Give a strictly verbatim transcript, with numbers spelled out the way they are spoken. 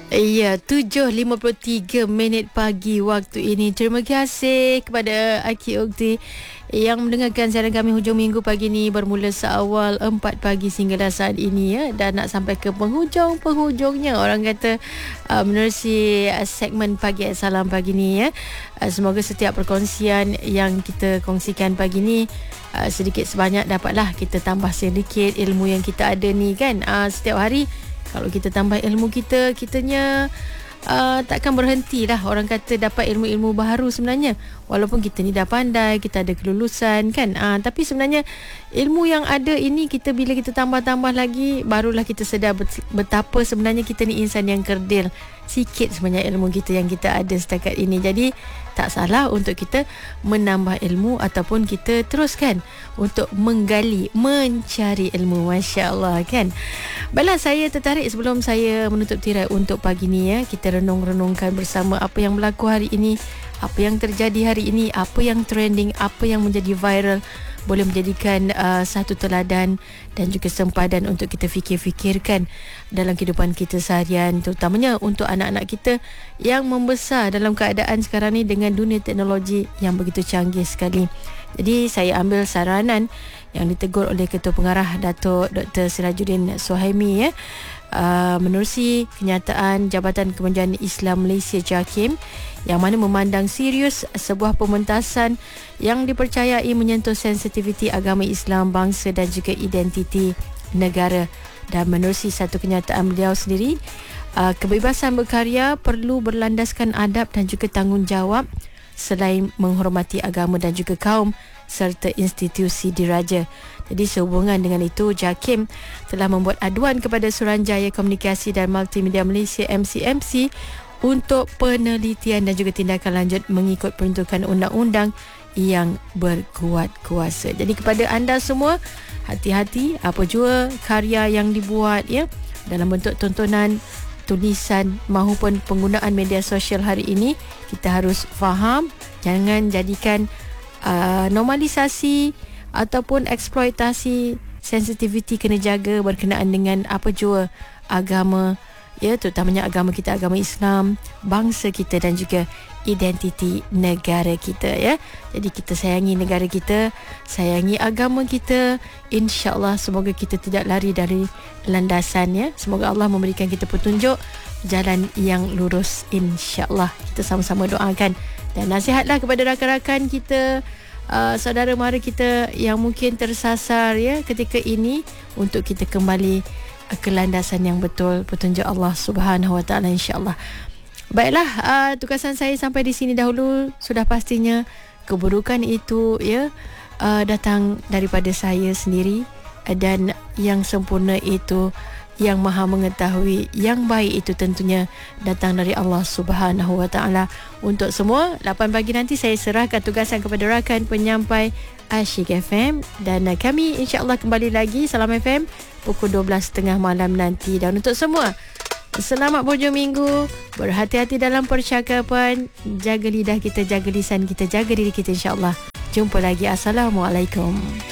Iya, tujuh lima puluh tiga minit pagi waktu ini. Terima kasih kepada Aki Ukti yang mendengarkan siaran kami hujung minggu pagi ini bermula seawal empat pagi sehinggalah saat ini ya, dan nak sampai ke penghujung-penghujungnya orang kata uh, menerusi uh, segmen pagi salam pagi ni ya. Uh, semoga setiap perkongsian yang kita kongsikan pagi ni uh, sedikit sebanyak dapatlah kita tambah sedikit ilmu yang kita ada ni kan. Uh, setiap hari kalau kita tambah ilmu kita, kitanya uh, takkan berhenti lah. Orang kata dapat ilmu-ilmu baru sebenarnya. Walaupun kita ni dah pandai, kita ada kelulusan kan. Uh, tapi sebenarnya ilmu yang ada ini, kita bila kita tambah-tambah lagi, barulah kita sedar betapa sebenarnya kita ni insan yang kerdil. Sikit sebenarnya ilmu kita yang kita ada setakat ini. Jadi tak salah untuk kita menambah ilmu ataupun kita teruskan untuk menggali, mencari ilmu. Masya Allah kan. Baiklah, saya tertarik sebelum saya menutup tirai untuk pagi ni ya, kita renung-renungkan bersama apa yang berlaku hari ini, apa yang terjadi hari ini, apa yang trending, apa yang menjadi viral, boleh menjadikan uh, satu teladan dan juga sempadan untuk kita fikir-fikirkan dalam kehidupan kita seharian, terutamanya untuk anak-anak kita yang membesar dalam keadaan sekarang ni dengan dunia teknologi yang begitu canggih sekali. Jadi saya ambil saranan yang ditegur oleh Ketua Pengarah Datuk Doktor Sirajuddin Suhaimi ya, uh, menerusi kenyataan Jabatan Kemajuan Islam Malaysia JAKIM yang mana memandang serius sebuah pementasan yang dipercayai menyentuh sensitiviti agama Islam, bangsa dan juga identiti negara. Dan menerusi satu kenyataan beliau sendiri, uh, kebebasan berkarya perlu berlandaskan adab dan juga tanggungjawab selain menghormati agama dan juga kaum serta institusi diraja. Jadi sehubungan dengan itu, JAKIM telah membuat aduan kepada Suruhanjaya Komunikasi dan Multimedia Malaysia M C M C untuk penelitian dan juga tindakan lanjut mengikut peruntukan undang-undang yang berkuat kuasa. Jadi kepada anda semua, hati-hati apa jua karya yang dibuat ya, dalam bentuk tontonan, tulisan maupun penggunaan media sosial hari ini, kita harus faham, jangan jadikan uh, normalisasi ataupun eksploitasi sensitiviti kena jaga berkenaan dengan apa jua agama ya, terutamanya agama kita, agama Islam, bangsa kita dan juga identiti negara kita ya. Jadi kita sayangi negara kita, sayangi agama kita. InsyaAllah semoga kita tidak lari dari landasan ya. Semoga Allah memberikan kita petunjuk jalan yang lurus, insyaAllah. Kita sama-sama doakan dan nasihatlah kepada rakan-rakan kita, uh, saudara mara kita yang mungkin tersasar ya ketika ini, untuk kita kembali ke landasan yang betul, petunjuk Allah Subhanahu Wa Taala, insya-Allah. Baiklah, uh, tugasan saya sampai di sini dahulu. Sudah pastinya keburukan itu ya uh, datang daripada saya sendiri, dan yang sempurna itu, yang maha mengetahui, yang baik itu tentunya datang dari Allah Subhanahu Wa Taala. Untuk semua, lapan pagi nanti saya serahkan tugasan kepada rakan penyampai Asyik F M, dan uh, kami insya-Allah kembali lagi Salam F M pukul dua belas tiga puluh malam nanti. Dan untuk semua, selamat berhujung minggu, berhati-hati dalam percakapan, jaga lidah kita, jaga lisan kita, jaga diri kita, insya-Allah. Jumpa lagi. Assalamualaikum.